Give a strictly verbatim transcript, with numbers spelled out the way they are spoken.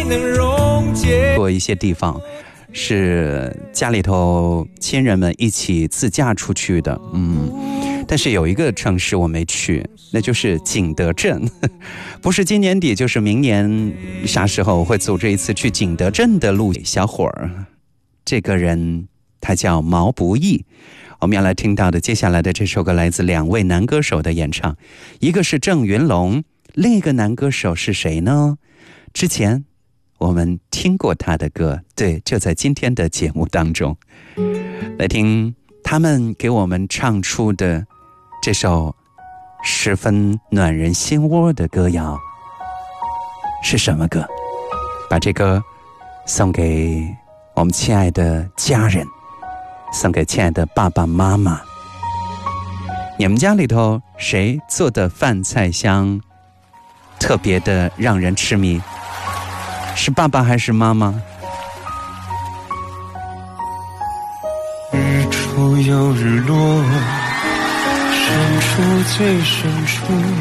能溶解。 过一些地方是家里头亲人们一起自驾出去的，嗯，但是有一个城市我没去，那就是景德镇。不是今年底就是明年啥时候会组织一次去景德镇的路。小伙儿，这个人他叫毛不易。我们要来听到的接下来的这首歌来自两位男歌手的演唱，一个是郑云龙，另一个男歌手是谁呢？之前我们听过他的歌，对，就在今天的节目当中，来听他们给我们唱出的这首十分暖人心窝的歌谣是什么歌？把这歌送给我们亲爱的家人，送给亲爱的爸爸妈妈。你们家里头谁做的饭菜香特别的让人痴迷？是爸爸还是妈妈？ 日出又日落，深处最深处。